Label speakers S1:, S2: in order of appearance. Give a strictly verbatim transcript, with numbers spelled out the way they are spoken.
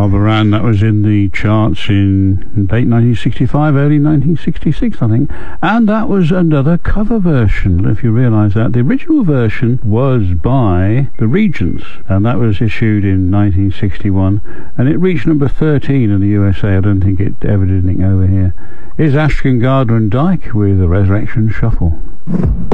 S1: Barbara Ann, that was in the charts in late nineteen sixty-five, early nineteen sixty-six, I think. And that was another cover version, if you realise that. The original version was by the Regents, and that was issued in nineteen sixty-one, and it reached number thirteen in the U S A. I don't think it ever did anything over here. Here's Ashton Gardner and Dyke with the Resurrection Shuffle.